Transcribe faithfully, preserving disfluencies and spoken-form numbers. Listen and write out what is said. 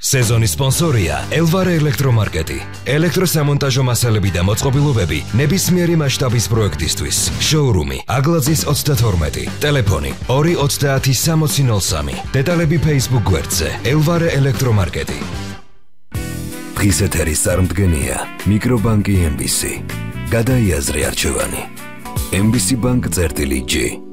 სეზონის სპონსორია ელვარე ელექტრომარკეტი. ელექტროსამონტაჟო მასალები და მოწყობილობები ნებისმიერი მასშტაბის პროექტისთვის. შოურუმი აგლაძის ოცდათორმეტი. ტელეფონი ორი ოცდაათი სამოცი ნოლ სამი. დეტალები Facebook გვერდზე ელვარე ელექტრომარკეტი. დღის ეთერის წარმდგენია მიკრობანკი ემ ბი სი. გადაიაზრე არჩევანი. ემ ბი სი ბანკ წერტილი ჯი.